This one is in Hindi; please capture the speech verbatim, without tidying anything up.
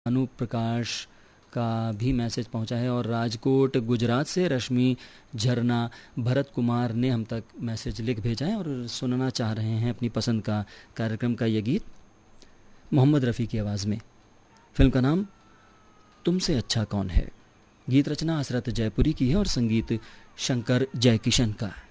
अनु प्रकाश का भी मैसेज पहुंचा है और राजकोट गुजरात से रश्मि झरना भरत कुमार ने हम तक मैसेज लिख भेजा है और सुनना चाह रहे हैं अपनी पसंद का कार्यक्रम का ये गीत मोहम्मद रफ़ी की आवाज़ में। फिल्म का नाम तुमसे अच्छा कौन है। गीत रचना हसरत जयपुरी की है और संगीत शंकर जयकिशन का।